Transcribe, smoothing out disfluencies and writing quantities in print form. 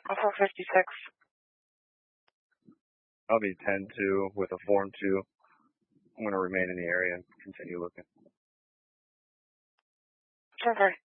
Alpha 56. I'll be 10-2 with a Form 2. I'm going to remain in the area and continue looking. 10-3.